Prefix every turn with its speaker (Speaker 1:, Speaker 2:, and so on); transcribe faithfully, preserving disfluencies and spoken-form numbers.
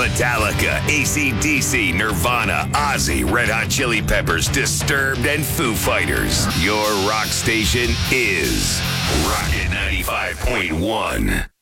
Speaker 1: Metallica, A C D C, Nirvana, Ozzy, Red Hot Chili Peppers, Disturbed, and Foo Fighters. Your rock station is Rocket ninety-five point one.